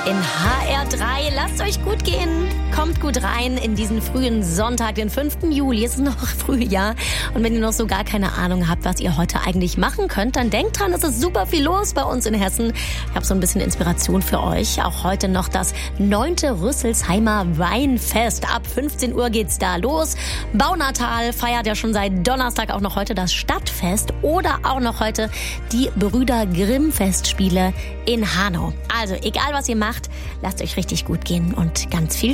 in HR3. Lasst euch gut gehen. Kommt gut rein in diesen frühen Sonntag, den 5. Juli. Es ist noch Frühjahr. Und wenn ihr noch so gar keine Ahnung habt, was ihr heute eigentlich machen könnt, dann denkt dran, es ist super viel los bei uns in Hessen. Ich habe so ein bisschen Inspiration für euch. Auch heute noch das 9. Rüsselsheimer Weinfest. Ab 15 Uhr geht's da los. Baunatal feiert ja schon seit Donnerstag auch noch heute das Stadtfest. Oder auch noch heute die Brüder Grimm Festspiele in Hanau. Also egal was ihr macht, lasst euch richtig gut gehen und ganz viel